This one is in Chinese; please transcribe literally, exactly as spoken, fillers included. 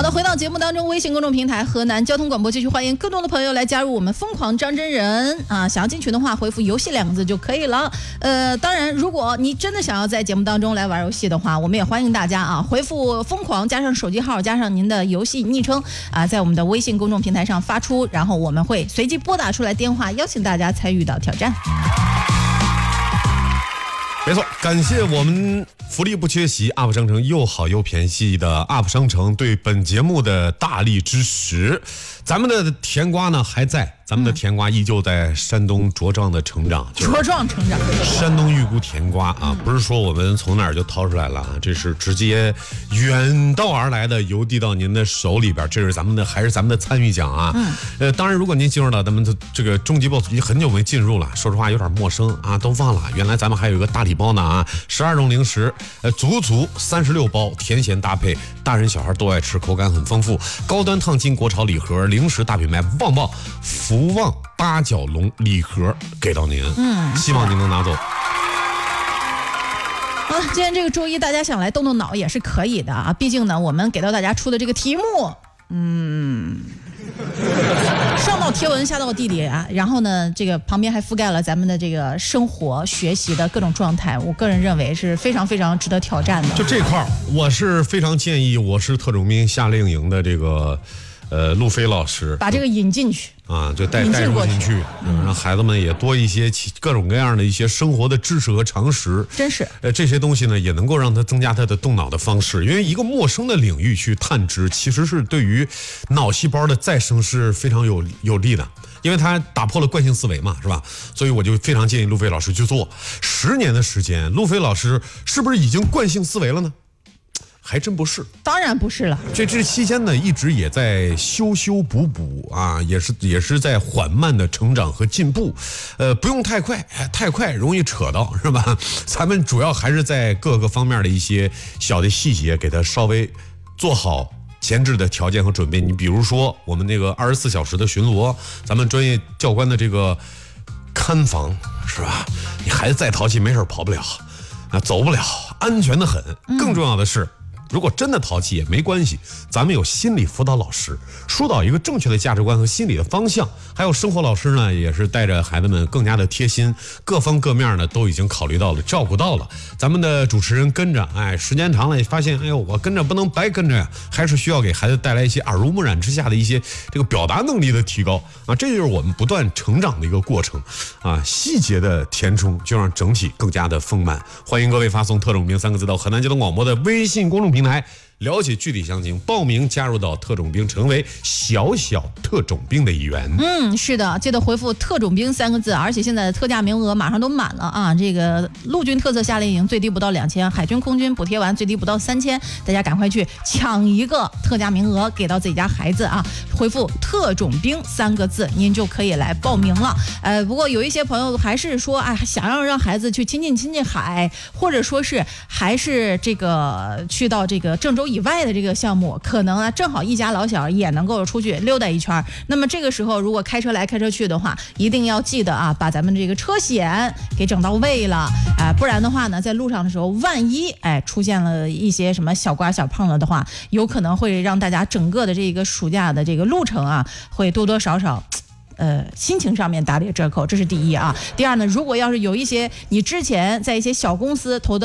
好的，回到节目当中，微信公众平台河南交通广播继续欢迎更多的朋友来加入我们疯狂张真人啊！想要进群的话，回复游戏两个字就可以了。呃，当然，如果你真的想要在节目当中来玩游戏的话，我们也欢迎大家啊，回复疯狂加上手机号加上您的游戏昵称啊，在我们的微信公众平台上发出，然后我们会随机拨打出来电话，邀请大家参与到挑战。 没错，感谢我们福利不缺席 U P 商城又好又便宜的 U P 商城对本节目的大力支持。咱们的甜瓜呢还在，咱们的甜瓜依旧在山东茁壮的成长， 茁壮成长。 山东玉菇甜瓜啊，不是说我们从哪儿就掏出来了啊，这是直接远道而来的邮递到您的手里边，这是咱们的还是咱们的参与奖啊。嗯，呃，当然如果您进入到咱们的这个终极 boss 已经很久没进入了，说实话有点陌生啊，都忘了原来咱们还有一个大礼包呢啊，十二种零食，呃，足足三十六包，甜咸搭配，大人小孩都爱吃，口感很丰富，高端烫金国潮礼盒，零食大品牌旺旺福旺八角笼礼盒给到您，嗯，希望您能拿走。 好了，今天这个周一大家想来动动脑也是可以的啊，毕竟呢我们给到大家出的这个题目，嗯。上到贴文下到地里啊，然后呢这个旁边还覆盖了咱们的这个生活学习的各种状态，我个人认为是非常非常值得挑战的。 就这块我是非常建议我是特种兵夏令营的这个呃路飞老师把这个引进去啊，就带带入进去，嗯，让孩子们也多一些各种各样的一些生活的知识和常识。 真是， 呃，这些东西呢，也能够让他增加他的动脑的方式。因为一个陌生的领域去探知，其实是对于脑细胞的再生是非常有有利的，因为它打破了惯性思维嘛，是吧？所以我就非常建议路飞老师去做。十年的时间，路飞老师是不是已经惯性思维了呢？还真不是， 当然不是了。 这这期间呢，一直也在修修补补啊，也是也是在缓慢的成长和进步，呃，不用太快，太快容易扯到，是吧？咱们主要还是在各个方面的一些小的细节，给它稍微做好前置的条件和准备。你比如说，我们那个二十四小时的巡逻，咱们专业教官的这个看防，是吧？你孩子再淘气，没事跑不了啊，走不了，安全的很。更重要的是。嗯，如果真的淘气也没关系，咱们有心理辅导老师疏导一个正确的价值观和心理的方向，还有生活老师呢，也是带着孩子们更加的贴心，各方各面呢都已经考虑到了，照顾到了。咱们的主持人跟着，哎，时间长了也发现，哎呦，我跟着不能白跟着呀，还是需要给孩子带来一些耳濡目染之下的一些这个表达能力的提高啊，这就是我们不断成长的一个过程啊，细节的填充就让整体更加的丰满。欢迎各位发送特种兵三个字到河南交通广播的微信公众平台平台了解具体详情，报名加入到特种兵，成为小小特种兵的一员。 嗯，是的，记得回复特种兵三个字，而且现在的特价名额马上都满了啊！这个陆军特色夏令营最低不到两千，海军空军补贴完最低不到三千，大家赶快去抢一个特价名额，给到自己家孩子啊！回复特种兵三个字，您就可以来报名了。呃，不过有一些朋友还是说，哎，想要让孩子去亲近亲近海，或者说是还是这个去到这个郑州以外的这个项目，可能呢正好一家老小也能够出去溜达一圈。那么这个时候如果开车来开车去的话，一定要记得啊，把咱们这个车险给整到位了，哎，不然的话呢，在路上的时候，万一哎出现了一些什么小刮小碰了的话，有可能会让大家整个的这个暑假的这个路程啊，会多多少少。呃，心情上面打点折扣，这是第一啊。第二呢，如果要是有一些你之前在一些小公司投的。